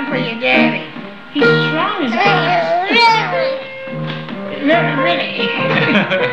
for your daddy. He's strong as a Really, really.